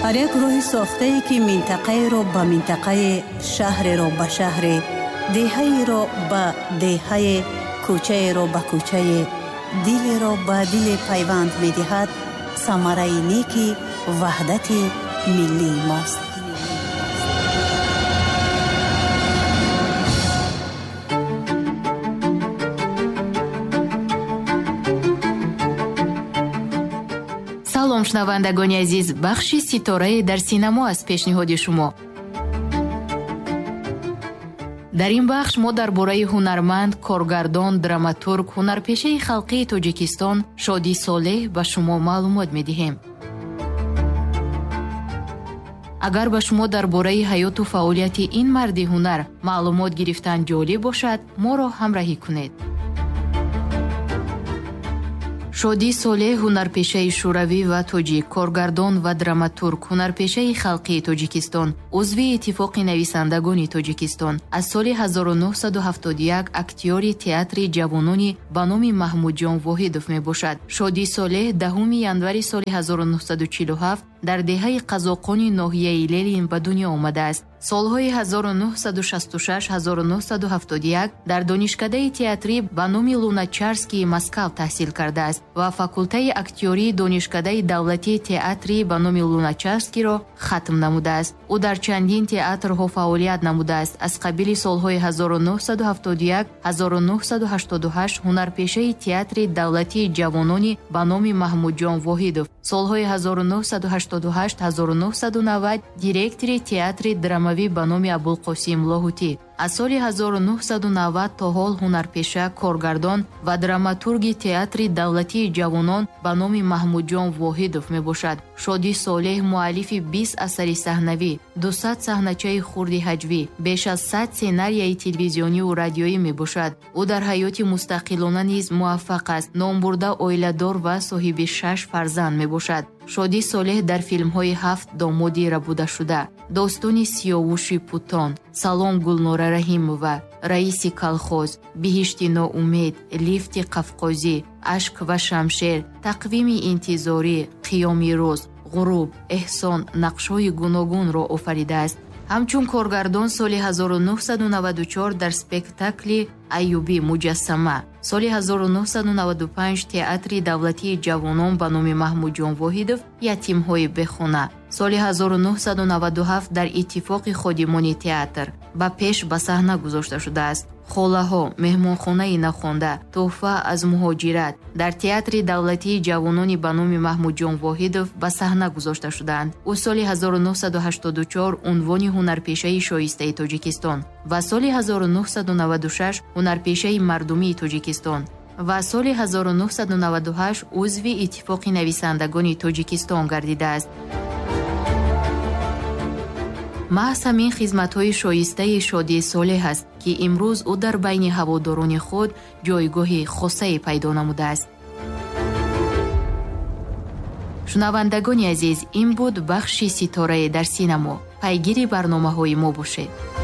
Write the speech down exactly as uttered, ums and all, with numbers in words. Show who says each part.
Speaker 1: هر یک روح ساخته که منطقه را به منطقه، شهر را به شهر، دهه را به دهه، کوچه را به کوچه، دل را به دل پیوند می دهد. ثمره نیکی وحدت ملی ماست.
Speaker 2: салом шунавандагони азиз, бахши ситораи дар синемо аз пешниҳоди шумо. дар ин бахш мо дар бораи ҳунарманд, коргардон, драматург, ҳунарпешаи халқии тоҷикистон Шодӣ Солеҳ ба шумо маълумот медиҳем. агар ба шумо дар бораи ҳаёту фаъолияти ин марди ҳунар маълумот гирифтан ҷолиб бошад, моро ҳамроҳӣ кунед. Шодӣ Солеҳ ҳунарпешаи шӯравӣ ва тоҷик, коргардон ва драматург, ҳунарпешаи халқии Тоҷикистон, узви Иттифоқи нависандагони Тоҷикистон. аз соли ҳазору нуҳсаду ҳафтоду як актёри театри ҷавонони ба номи Маҳмудҷон Воҳидов мебошад. Шодӣ Солеҳ даҳуми январи соли ҳазору нуҳсаду чилу ҳафт дар деҳаи Қазоқони ноҳияи Лелин ба дунё омадааст. солҳои ҳазору нуҳсаду шасту шаш - ҳазору нуҳсаду ҳафтоду як дар донишкадаи театрӣ ба номи Луначарскии Москав таҳсил кардааст ва факултаи актёрии донишкадаи давлатии театрӣ ба номи Луначарскиро хатм намудааст. ӯ дар чандин театрҳо фаъолият намудааст. аз қабили солҳои ҳазору нуҳсаду ҳафтоду як - ҳазору нуҳсаду ҳаштоду ҳашт ҳунарпешаи театри давлатии ҷавонони ба номи Маҳмудҷон Воҳидов, солҳои ҳазору нуҳсаду ҳаштоду ҳашт - ҳазору нуҳсаду навад директори театри драмавӣ ба номи Абулқосим Лоҳутӣ. аз соли ҳазору нуҳсаду навад то ҳол ҳунарпеша, коргардон ва драматурги театри давлатии ҷавонон ба номи Маҳмудҷон Воҳидов мебошад. Шодӣ Солеҳ муаллифи бист асари саҳнавӣ, дусад саҳначаи хурди ҳаҷвӣ, беш аз сад сценарияи телевизиониву радиоӣ мебошад. ӯ дар ҳаёти мустақилона низ муваффақ аст, номбурда оиладор ва соҳиби шаш фарзанд мебошад. Шодӣ Солеҳ дар филмҳои ҳафт домоди Рабудашуда, достони Сиёвуши Путон, Салом Гулнора Раҳимова, Раиси Калхоз, Биҳишти Ноумед, Лифти Қавқозӣ, Ашк ва Шамшер, Тақвими интизорӣ, Қиёми рӯз, Ғуруб, Эҳсон нақшҳои гуногунро офаридааст. ҳамчун коргардон соли ҳазору нуҳсаду наваду чор дар спектакли Айюбӣ муҷассама, соли ҳазору нуҳсаду наваду панҷ театри давлатии ҷавонон ба номи Маҳмудҷон Воҳидов Ятимҳои бехона, соли ҳазору нуҳсаду наваду ҳафт дар Иттифоқи ходимони театр ба пеш ба саҳна гузошта шудааст. Холаҳо, Меҳмонхонаи нахонда, Тӯҳфа аз муҳоҷират дар театри давлатии ҷавонони ба номи Маҳмудҷон Воҳидов ба саҳна гузошта шуданд. ӯ соли ҳазору нуҳсаду ҳаштоду чор унвони ҳунарпешаи шоистаи Тоҷикистон ва соли ҳазору нуҳсаду наваду шаш ҳунарпешаи мардумии Тоҷикистон ва соли ҳазору нуҳсаду наваду ҳашт узви Иттифоқи нависандагони Тоҷикистон гардидааст. маҳз ҳамин хизматҳои шоистаи Шодӣ Солеҳ аст, ки имрӯз ӯ дар байни ҳаводорони худ ҷойгоҳи хосае пайдо намудааст. шунавандагони азиз, ин буд бахши ситорае дар синемо. пайгири барномаҳои мо бошед.